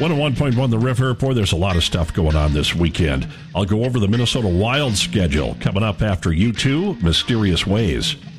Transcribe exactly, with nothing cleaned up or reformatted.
one oh one point one The River. Boy, there's a lot of stuff going on this weekend. I'll go over the Minnesota Wild schedule coming up after U two, Mysterious Ways.